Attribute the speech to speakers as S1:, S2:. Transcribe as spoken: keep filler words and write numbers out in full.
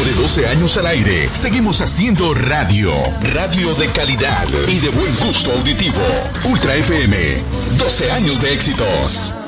S1: de doce años al aire, seguimos haciendo radio. Radio de calidad y de buen gusto auditivo. Ultra F M, doce años de éxitos.